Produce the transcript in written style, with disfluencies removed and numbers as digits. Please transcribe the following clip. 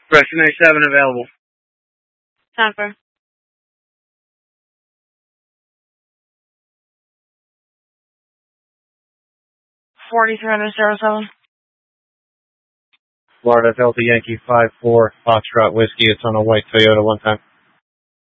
Rescue 97 available. Time for 4307. Florida Delta Yankee 5-4 Foxtrot Whiskey. It's on a white Toyota 1 time.